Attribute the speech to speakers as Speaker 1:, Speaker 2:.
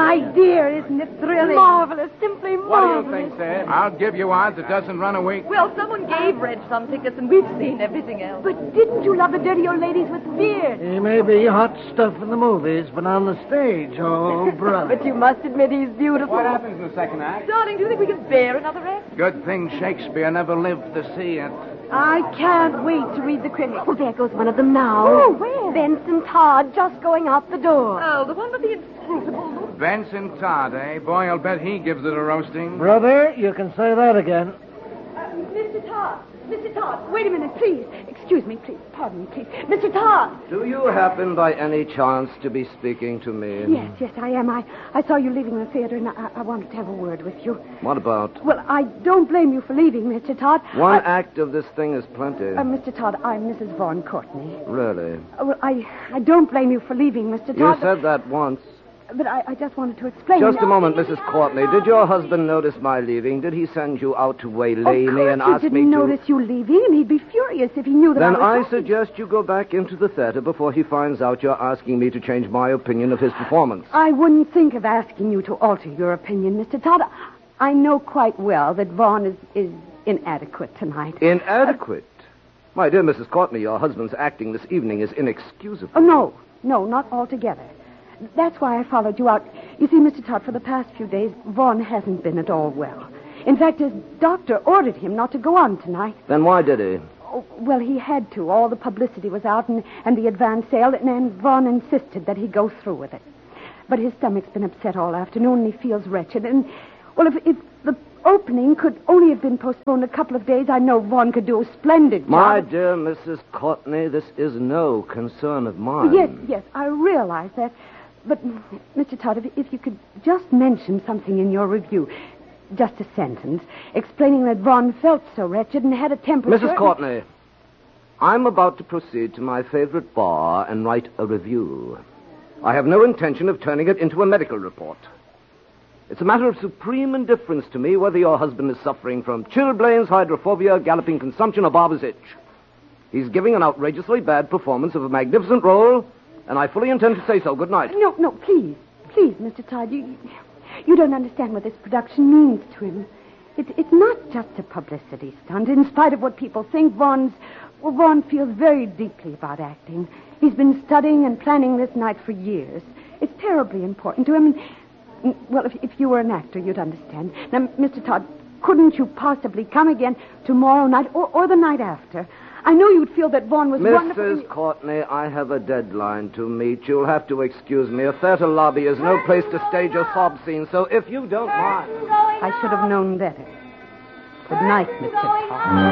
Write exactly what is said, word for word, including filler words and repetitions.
Speaker 1: My dear, isn't it thrilling? Marvelous, simply marvelous.
Speaker 2: What do you think, Sid? I'll give you odds it doesn't run a week.
Speaker 3: Well, someone gave Reg some tickets, and we've seen everything else.
Speaker 1: But didn't you love the dirty old ladies with beards?
Speaker 4: He may be hot stuff in the movies, but on the stage, oh, brother.
Speaker 1: But you must admit he's beautiful.
Speaker 2: What happens in the second act?
Speaker 3: Darling, do you think we can bear another act?
Speaker 2: Good thing Shakespeare never lived to see it.
Speaker 1: I can't wait to read the critics.
Speaker 5: Oh, there goes one of them now.
Speaker 1: Oh, where?
Speaker 5: Benson Todd, just going out the door.
Speaker 3: Oh, the one with the inscrutable look.
Speaker 2: Benson Todd, eh? Boy, I'll bet he gives it a roasting.
Speaker 4: Brother, you can say that again.
Speaker 1: Uh, Mister Todd. Mister Todd, wait a minute, please. Excuse me, please. Pardon me, please. Mister Todd.
Speaker 6: Do you happen by any chance to be speaking to me?
Speaker 1: Yes, yes, I am. I, I saw you leaving the theater, and I, I wanted to have a word with you.
Speaker 6: What about?
Speaker 1: Well, I don't blame you for leaving, Mister Todd.
Speaker 6: One
Speaker 1: I,
Speaker 6: act of this thing is plenty.
Speaker 1: Uh, Mister Todd, I'm Missus Vaughn Courtney.
Speaker 6: Really?
Speaker 1: Uh, well, I, I don't blame you for leaving, Mister
Speaker 6: You
Speaker 1: Todd.
Speaker 6: said that once.
Speaker 1: But I, I just wanted to explain.
Speaker 6: Just a moment, Missus Courtney. Did your husband notice my leaving? Did he send you out to waylay
Speaker 1: of
Speaker 6: me and
Speaker 1: course
Speaker 6: ask
Speaker 1: he
Speaker 6: me
Speaker 1: didn't
Speaker 6: to...
Speaker 1: notice you leaving, and he'd be furious if he knew that
Speaker 6: Then
Speaker 1: I
Speaker 6: I
Speaker 1: was talking.
Speaker 6: suggest you go back into the theater before he finds out you're asking me to change my opinion of his performance.
Speaker 1: I wouldn't think of asking you to alter your opinion, Mister Todd. I know quite well that Vaughn is, is inadequate tonight.
Speaker 6: Inadequate? My dear Missus Courtney, your husband's acting this evening is inexcusable.
Speaker 1: Oh, no. No, not altogether. That's why I followed you out. You see, Mister Todd, for the past few days, Vaughn hasn't been at all well. In fact, his doctor ordered him not to go on tonight.
Speaker 6: Then why did he?
Speaker 1: Oh, well, he had to. All the publicity was out and, and the advance sale, and, and Vaughn insisted that he go through with it. But his stomach's been upset all afternoon, and he feels wretched. And, well, if, if the opening could only have been postponed a couple of days, I know Vaughn could do a splendid job.
Speaker 6: My dear Missus Courtney, this is no concern of mine.
Speaker 1: Yes, yes, I realize that. But, Mister Todd, if, if you could just mention something in your review, just a sentence, explaining that Vaughn felt so wretched and had a temperature...
Speaker 6: Missus Courtney, I'm about to proceed to my favorite bar and write a review. I have no intention of turning it into a medical report. It's a matter of supreme indifference to me whether your husband is suffering from chilblains, hydrophobia, galloping consumption, or barber's itch. He's giving an outrageously bad performance of a magnificent role, and I fully intend to say so. Good night.
Speaker 1: No, no, please. Please, Mister Todd, you, you don't understand what this production means to him. It, it's not just a publicity stunt. In spite of what people think, Vaughn's, well, Vaughn feels very deeply about acting. He's been studying and planning this night for years. It's terribly important to him. And, well, if, if you were an actor, you'd understand. Now, Mister Todd, couldn't you possibly come again tomorrow night or, or the night after? I know you'd feel that Vaughn was wonderful.
Speaker 6: Missus Courtney, I have a deadline to meet. You'll have to excuse me. A theater lobby is no place to stage a sob scene, so if you don't mind...
Speaker 1: I should have known better. Good night, Mister Todd.